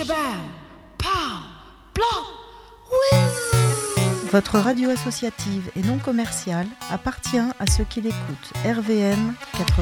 Shabam, pow, blanc, whiz. Votre radio associative et non commerciale appartient à ceux qui l'écoutent. RVM 96.2.